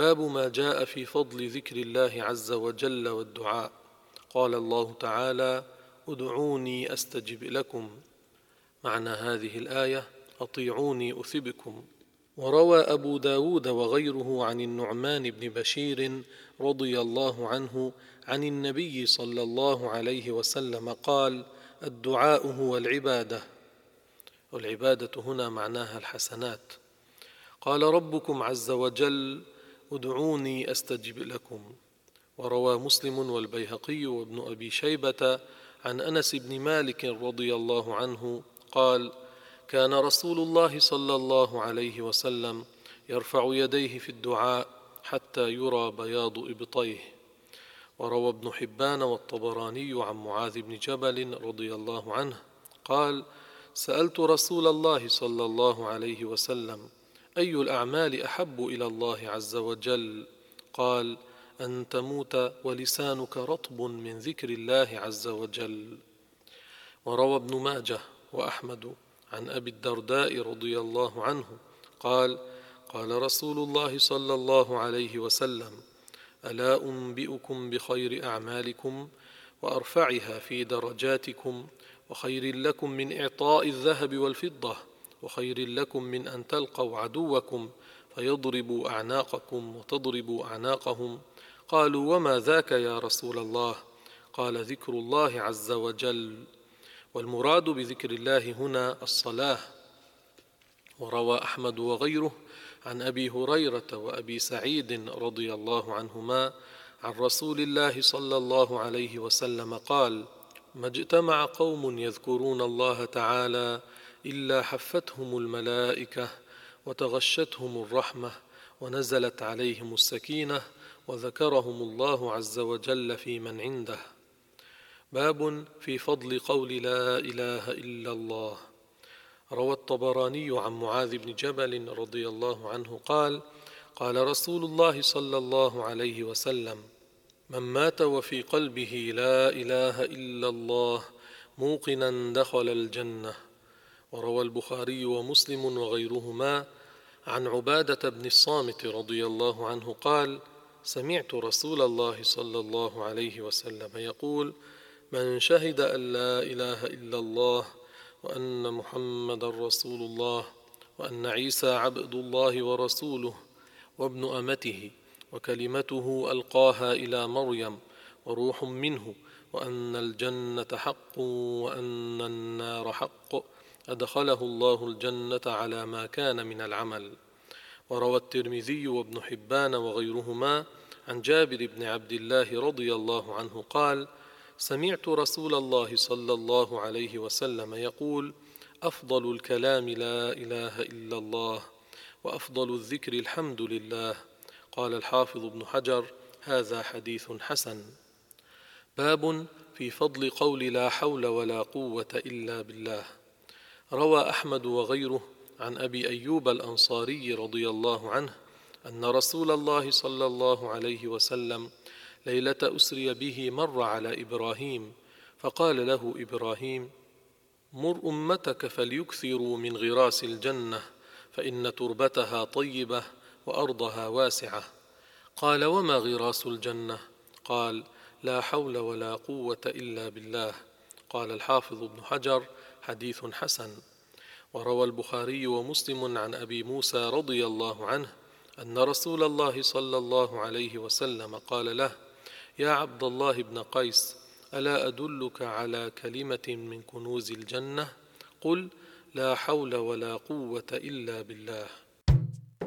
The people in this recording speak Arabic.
باب ما جاء في فضل ذكر الله عز وجل والدعاء. قال الله تعالى: ادعوني أستجب لكم. معنى هذه الآية: أطيعوني أثبكم. وروى أبو داود وغيره عن النعمان بن بشير رضي الله عنه عن النبي صلى الله عليه وسلم قال: الدعاء هو العبادة. والعبادة هنا معناها الحسنات. قال ربكم عز وجل: ادعوني أستجب لكم. وروى مسلم والبيهقي وابن أبي شيبة عن أنس بن مالك رضي الله عنه قال: كان رسول الله صلى الله عليه وسلم يرفع يديه في الدعاء حتى يرى بياض إبطيه. وروى ابن حبان والطبراني عن معاذ بن جبل رضي الله عنه قال: سألت رسول الله صلى الله عليه وسلم: أي الأعمال أحب إلى الله عز وجل؟ قال: أن تموت ولسانك رطب من ذكر الله عز وجل. وروى ابن ماجه وأحمد عن أبي الدرداء رضي الله عنه قال: قال رسول الله صلى الله عليه وسلم: ألا أنبئكم بخير أعمالكم وأرفعها في درجاتكم وخير لكم من إعطاء الذهب والفضة وخير لكم من أن تلقوا عدوكم فيضربوا أعناقكم وتضربوا أعناقهم؟ قالوا: وما ذاك يا رسول الله؟ قال: ذكر الله عز وجل. والمراد بذكر الله هنا الصلاة. وروى أحمد وغيره عن أبي هريرة وأبي سعيد رضي الله عنهما عن رسول الله صلى الله عليه وسلم قال: ما اجتمع قوم يذكرون الله تعالى إلا حفتهم الملائكة وتغشتهم الرحمة ونزلت عليهم السكينة وذكرهم الله عز وجل في من عنده. باب في فضل قول لا إله إلا الله. روى الطبراني عن معاذ بن جبل رضي الله عنه قال: قال رسول الله صلى الله عليه وسلم: من مات وفي قلبه لا إله إلا الله موقنا دخل الجنة. وروى البخاري ومسلم وغيرهما عن عبادة بن الصامت رضي الله عنه قال: سمعت رسول الله صلى الله عليه وسلم يقول: من شهد أن لا إله إلا الله وأن محمد رسول الله وأن عيسى عبد الله ورسوله وابن أمته وكلمته ألقاها إلى مريم وروح منه وأن الجنة حق وأن النار حق أدخله الله الجنة على ما كان من العمل. وروى الترمذي وابن حبان وغيرهما عن جابر بن عبد الله رضي الله عنه قال: سمعت رسول الله صلى الله عليه وسلم يقول: أفضل الكلام لا إله إلا الله وأفضل الذكر الحمد لله. قال الحافظ ابن حجر: هذا حديث حسن. باب في فضل قول لا حول ولا قوة إلا بالله. روى أحمد وغيره عن أبي أيوب الأنصاري رضي الله عنه أن رسول الله صلى الله عليه وسلم ليلة أسري به مر على إبراهيم فقال له إبراهيم: مر أمتك فليكثروا من غراس الجنة فإن تربتها طيبة وأرضها واسعة. قال: وما غراس الجنة؟ قال: لا حول ولا قوة إلا بالله. قال الحافظ ابن حجر: حديث حسن. وروى البخاري ومسلم عن أبي موسى رضي الله عنه أن رسول الله صلى الله عليه وسلم قال له: يا عبد الله بن قيس، ألا أدلك على كلمة من كنوز الجنة؟ قل: لا حول ولا قوة إلا بالله.